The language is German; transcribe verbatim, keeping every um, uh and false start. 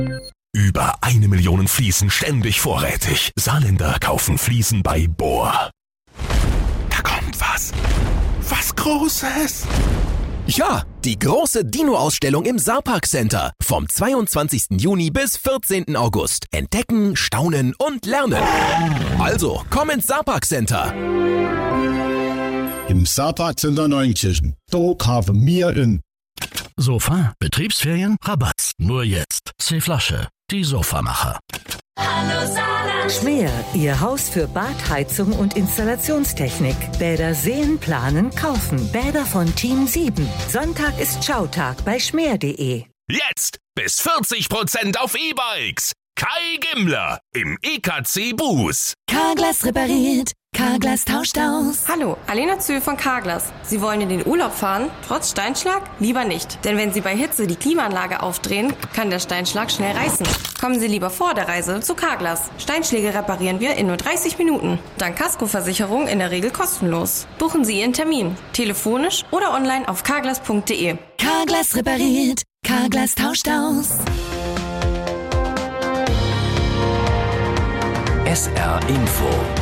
Über eine Million Fliesen ständig vorrätig. Saarländer kaufen Fliesen bei Bohr. Da kommt was. Was Großes. Ja, die große Dino-Ausstellung im Saarpark Center. Vom zweiundzwanzigsten Juni bis vierzehnten August. Entdecken, staunen und lernen. Also, komm ins Saarpark Center. Im Saarpark Center Neunkirchen. Dort haben wir ein Sofa, Betriebsferien, Rabatt. Nur jetzt. C-Flasche, die Sofamacher. Hallo Saarland. Schmäher, Ihr Haus für Badheizung und Installationstechnik. Bäder sehen, planen, kaufen. Bäder von Team sieben. Sonntag ist Schautag bei schmäher punkt de. Jetzt bis vierzig Prozent auf E-Bikes. Kai Gimmler im E K C Buß. Carglass repariert. Carglass tauscht aus. Hallo, Alena Zühl von Carglass. Sie wollen in den Urlaub fahren, trotz Steinschlag? Lieber nicht. Denn wenn Sie bei Hitze die Klimaanlage aufdrehen, kann der Steinschlag schnell reißen. Kommen Sie lieber vor der Reise zu Carglass. Steinschläge reparieren wir in nur dreißig Minuten. Dank Kaskoversicherung in der Regel kostenlos. Buchen Sie Ihren Termin. Telefonisch oder online auf carglass punkt de. Carglass repariert. Carglass tauscht aus. S R Info.